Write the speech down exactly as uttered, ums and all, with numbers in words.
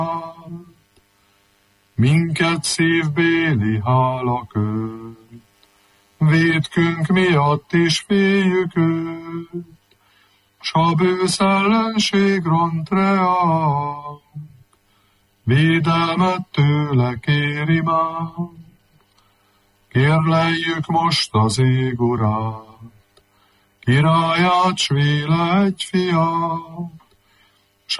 minket szívbéli hála költ. Vétkünk miatt is féljük őt, s a bűz ellenség ront reánk, védelmet tőle kéri már. Kérleljük most az ég urát, királyát, s véle egy fiát,